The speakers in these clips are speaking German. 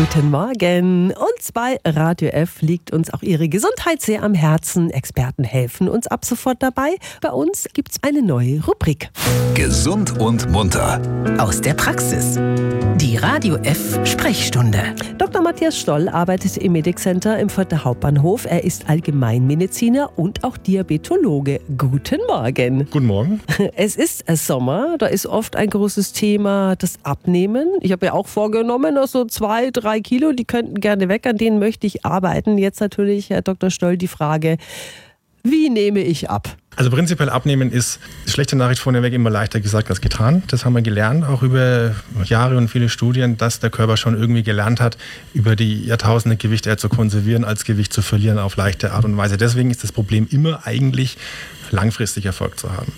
Guten Morgen. Und bei Radio F liegt uns auch Ihre Gesundheit sehr am Herzen. Experten helfen uns ab sofort dabei. Bei uns gibt's eine neue Rubrik. Gesund und munter. Aus der Praxis. Die Radio F Sprechstunde. Dr. Matthias Stoll arbeitet im Medic Center im Further Hauptbahnhof. Er ist Allgemeinmediziner und auch Diabetologe. Guten Morgen. Guten Morgen. Es ist Sommer, da ist oft ein großes Thema das Abnehmen. Ich habe ja auch vorgenommen, so 2-3 Kilo, die könnten gerne weg, an denen möchte ich arbeiten. Jetzt natürlich, Herr Dr. Stoll, die Frage, wie nehme ich ab? Also prinzipiell abnehmen ist, schlechte Nachricht vorneweg, immer leichter gesagt als getan. Das haben wir gelernt, auch über Jahre und viele Studien, dass der Körper schon irgendwie gelernt hat, über die Jahrtausende Gewicht eher zu konservieren, als Gewicht zu verlieren auf leichte Art und Weise. Deswegen ist das Problem immer eigentlich langfristig Erfolg zu haben.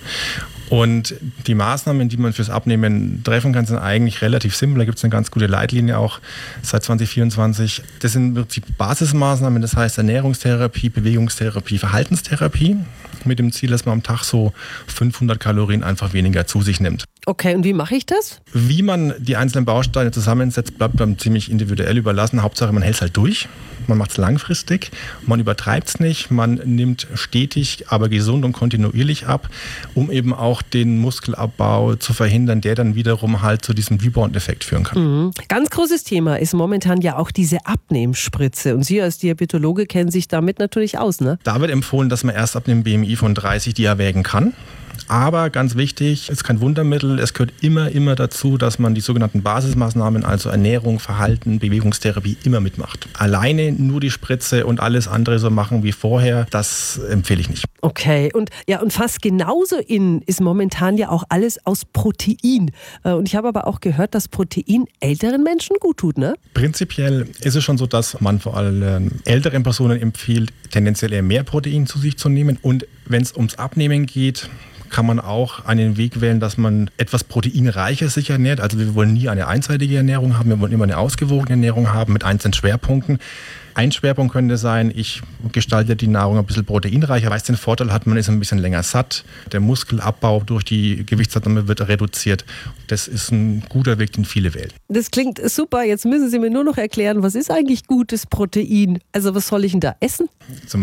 Und die Maßnahmen, die man fürs Abnehmen treffen kann, sind eigentlich relativ simpel. Da gibt es eine ganz gute Leitlinie auch seit 2024. Das sind wirklich Basismaßnahmen, das heißt Ernährungstherapie, Bewegungstherapie, Verhaltenstherapie, mit dem Ziel, dass man am Tag so 500 Kalorien einfach weniger zu sich nimmt. Okay, und wie mache ich das? Wie man die einzelnen Bausteine zusammensetzt, bleibt dann ziemlich individuell überlassen. Hauptsache, man hält es halt durch. Man macht es langfristig, man übertreibt es nicht, man nimmt stetig, aber gesund und kontinuierlich ab, um eben auch den Muskelabbau zu verhindern, der dann wiederum halt zu diesem Rebound-Effekt führen kann. Ganz großes Thema ist momentan ja auch diese Abnehmspritze. Und Sie als Diabetologe kennen sich damit natürlich aus, ne? Da wird empfohlen, dass man erst ab einem BMI von 30 die erwägen kann. Aber ganz wichtig, ist kein Wundermittel, es gehört immer dazu, dass man die sogenannten Basismaßnahmen, also Ernährung, Verhalten, Bewegungstherapie, immer mitmacht. Alleine nur die Spritze und alles andere so machen wie vorher, das empfehle ich nicht. Okay, und fast genauso in ist momentan ja auch alles aus Protein. Und ich habe aber auch gehört, dass Protein älteren Menschen gut tut, ne? Prinzipiell ist es schon so, dass man vor allem älteren Personen empfiehlt, tendenziell eher mehr Protein zu sich zu nehmen. Und wenn es ums Abnehmen geht, kann man auch einen Weg wählen, dass man etwas proteinreicher sich ernährt. Also wir wollen nie eine einseitige Ernährung haben, wir wollen immer eine ausgewogene Ernährung haben mit einzelnen Schwerpunkten. Ein Schwerpunkt könnte sein, ich gestalte die Nahrung ein bisschen proteinreicher, weil es den Vorteil hat, man ist ein bisschen länger satt. Der Muskelabbau durch die Gewichtsabnahme wird reduziert. Das ist ein guter Weg, den viele wählen. Das klingt super. Jetzt müssen Sie mir nur noch erklären, was ist eigentlich gutes Protein? Also was soll ich denn da essen?